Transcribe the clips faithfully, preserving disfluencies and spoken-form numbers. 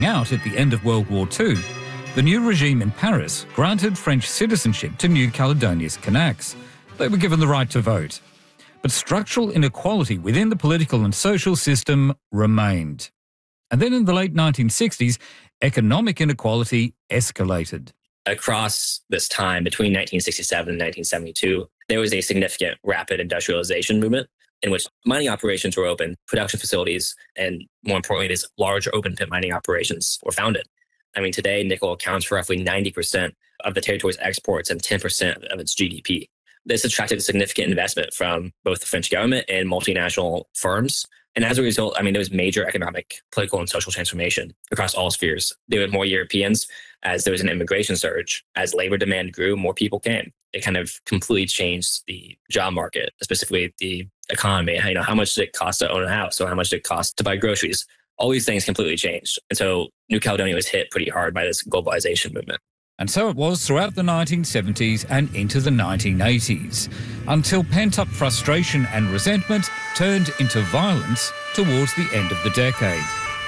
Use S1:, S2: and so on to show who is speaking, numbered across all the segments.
S1: out at the end of World War Two, the new regime in Paris granted French citizenship to New Caledonia's Kanaks. They were given the right to vote. But structural inequality within the political and social system remained. And then in the late nineteen sixties, economic inequality escalated.
S2: Across this time, between nineteen sixty-seven and nineteen seventy-two, there was a significant rapid industrialization movement in which mining operations were open, production facilities, and more importantly, these large open pit mining operations were founded. I mean, today, nickel accounts for roughly ninety percent of the territory's exports and ten percent of its G D P. This attracted significant investment from both the French government and multinational firms. And as a result, I mean, there was major economic, political, and social transformation across all spheres. There were more Europeans as there was an immigration surge. As labor demand grew, more people came. It kind of completely changed the job market, specifically the economy. You know, how much did it cost to own a house? Or how much did it cost to buy groceries? All these things completely changed. And so New Caledonia was hit pretty hard by this globalization movement.
S1: And so it was throughout the nineteen seventies and into the nineteen eighties, until pent-up frustration and resentment turned into violence towards the end of the decade.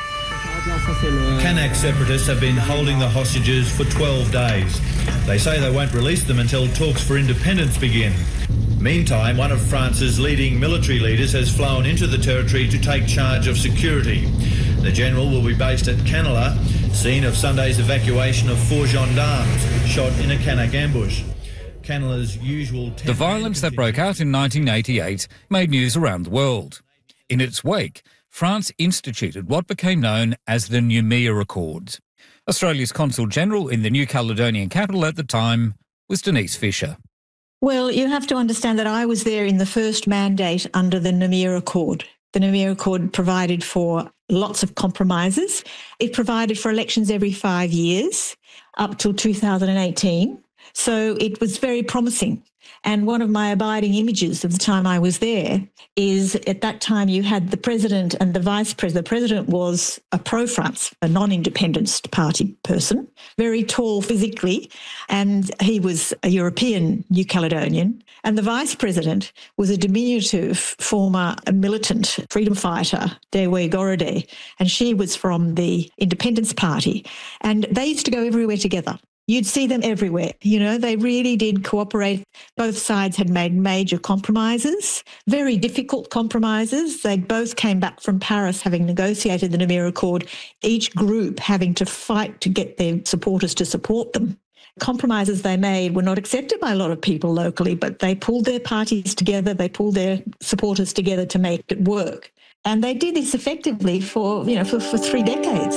S3: Kanak separatists have been holding the hostages for twelve days. They say they won't release them until talks for independence begin. Meantime, one of France's leading military leaders has flown into the territory to take charge of security. The general will be based at Canala, scene of Sunday's evacuation of four gendarmes shot in a Kanak ambush. Canala's usual...
S1: The violence that broke out in nineteen eighty-eight made news around the world. In its wake, France instituted what became known as the Noumea Accord. Australia's Consul General in the New Caledonian capital at the time was Denise Fisher.
S4: Well, you have to understand that I was there in the first mandate under the Noumea Accord. The Noumea Accord provided for lots of compromises. It provided for elections every five years up till two thousand eighteen. So it was very promising. And one of my abiding images of the time I was there is at that time you had the president and the vice president. The president was a pro-France, a non-independence party person, very tall physically, and he was a European New Caledonian. And the vice president was a diminutive former militant freedom fighter, Dewe Gorode, and she was from the Independence Party. And they used to go everywhere together. You'd see them everywhere. You know, they really did cooperate. Both sides had made major compromises, very difficult compromises. They both came back from Paris having negotiated the Noumea Accord, each group having to fight to get their supporters to support them. Compromises they made were not accepted by a lot of people locally, but they pulled their parties together, they pulled their supporters together to make it work. And they did this effectively for, you know, for, for three decades.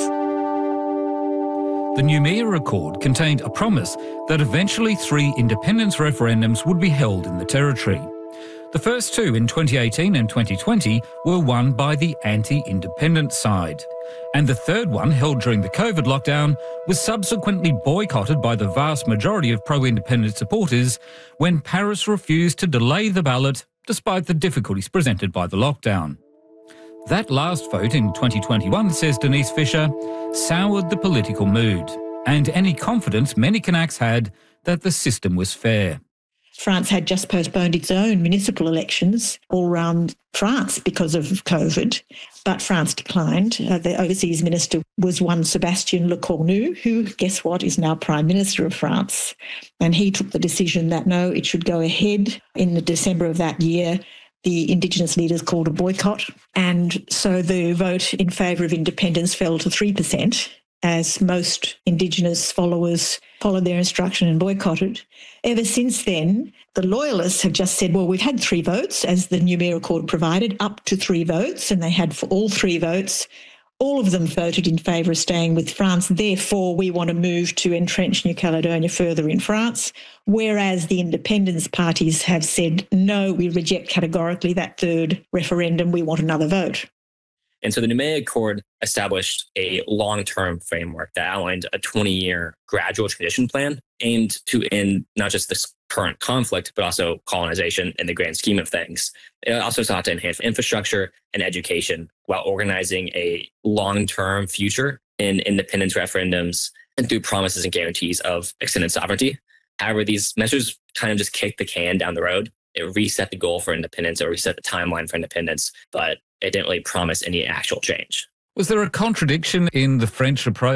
S1: The Noumea Accord contained a promise that eventually three independence referendums would be held in the territory. The first two in twenty eighteen and twenty twenty were won by the anti-independence side. And the third one, held during the COVID lockdown, was subsequently boycotted by the vast majority of pro-independence supporters when Paris refused to delay the ballot despite the difficulties presented by the lockdown. That last vote in twenty twenty-one, says Denise Fisher, soured the political mood and any confidence many Kanaks had that the system was fair.
S4: France had just postponed its own municipal elections all around France because of COVID, but France declined. Uh, the overseas minister was one Sébastien Lecornu, who, guess what, is now Prime Minister of France. And he took the decision that, no, it should go ahead. In the December of that year, the Indigenous leaders called a boycott. And so the vote in favour of independence fell to three percent, as most Indigenous followers followed their instruction and boycotted. Ever since then, the Loyalists have just said, well, we've had three votes, as the Noumea Accord provided, up to three votes, and they had for all three votes. All of them voted in favour of staying with France. Therefore, we want to move to entrench New Caledonia further in France, whereas the independence parties have said, no, we reject categorically that third referendum. We want another vote.
S2: And so the Noumea Accord established a long-term framework that outlined a twenty-year gradual transition plan aimed to end not just this current conflict, but also colonization in the grand scheme of things. It also sought to enhance infrastructure and education while organizing a long-term future in independence referendums and through promises and guarantees of extended sovereignty. However, these measures kind of just kicked the can down the road. It reset the goal for independence or reset the timeline for independence, but it didn't really promise any actual change.
S1: Was there a contradiction in the French approach